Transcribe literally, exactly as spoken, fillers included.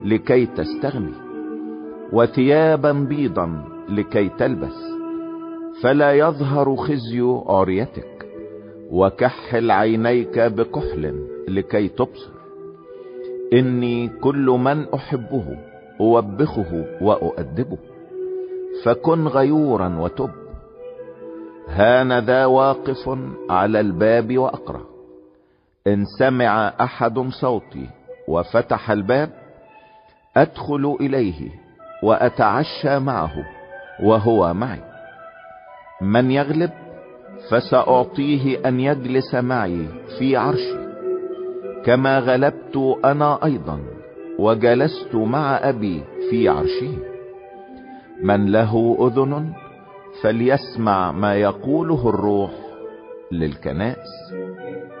لكي تستغني، وثيابا بيضا لكي تلبس، فلا يظهر خزي عريتك، وكحل عينيك بكحل لكي تبصر. إني كل من أحبه أوبخه وأؤدبه، فكن غيورا وتب. هانذا واقف على الباب وأقرأ، إن سمع أحد صوتي وفتح الباب أدخل إليه وأتعشى معه وهو معي. من يغلب فسأعطيه أن يجلس معي في عرشي، كما غلبت أنا أيضا وجلست مع أبي في عرشه. من له أذن فليسمع ما يقوله الروح للكنائس.